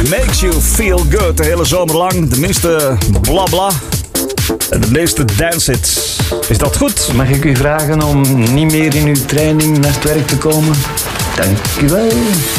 Makes you feel good de hele zomer lang. De minste blabla en de meeste dance hits. Is dat goed? Mag ik u vragen om niet meer in uw training naar het werk te komen? Dank u wel.